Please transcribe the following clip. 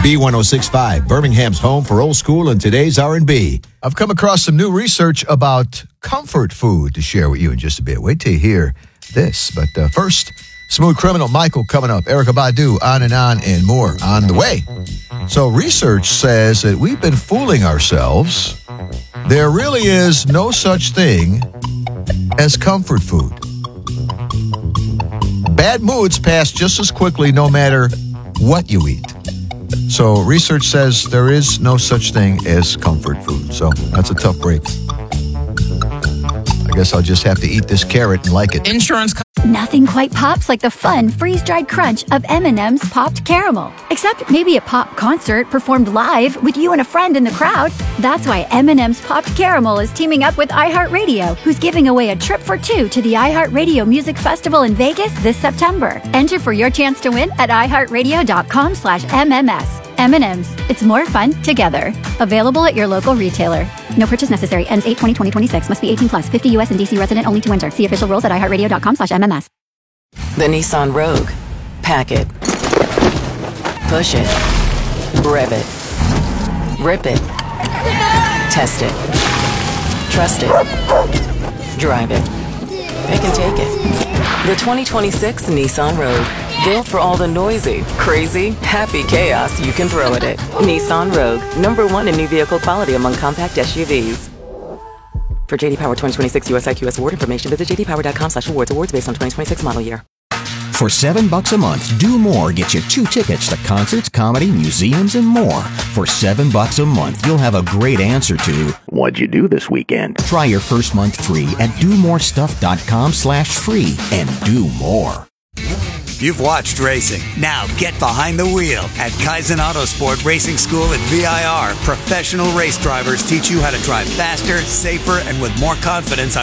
B1065, Birmingham's home for old school and today's R&B. I've come across some new research about comfort food to share with you in just a bit. Wait till you hear this. But first, Smooth Criminal Michael coming up. Erykah Badu, on, and more on the way. So research says that we've been fooling ourselves. There really is no such thing as comfort food. Bad moods pass just as quickly no matter what you eat. So research says there is no such thing as comfort food. So that's a tough break. I guess I'll just have to eat this carrot and like it. Nothing quite pops like the fun freeze-dried crunch of M&M's Popped Caramel. Except maybe a pop concert performed live with you and a friend in the crowd. That's why M&M's Popped Caramel is teaming up with iHeartRadio, who's giving away a trip for two to the iHeartRadio Music Festival in Vegas this September. Enter for your chance to win at iHeartRadio.com/MMS. M&M's. It's more fun together. Available at your local retailer. No purchase necessary. Ends 8/20/2026. Must be 18 plus. 50 U.S. and D.C. resident only to enter. See official rules at iHeartRadio.com/MMS. The Nissan Rogue. Pack it. Push it. Rev it. Rip it. Test it. Trust it. Drive it. Pick and take it. The 2026 Nissan Rogue. Built for all the noisy, crazy, happy chaos you can throw at it. Nissan Rogue. #1 in new vehicle quality among compact SUVs. For J.D. Power 2026 US IQS award information, visit jdpower.com/awards. Awards based on 2026 model year. For $7 a month, Do More gets you 2 tickets to concerts, comedy, museums, and more. For $7 a month, you'll have a great answer to, what'd you do this weekend? Try your first month free at domorestuff.com/free and do more. You've watched racing. Now get behind the wheel. At Kaizen Autosport Racing School at VIR, professional race drivers teach you how to drive faster, safer, and with more confidence on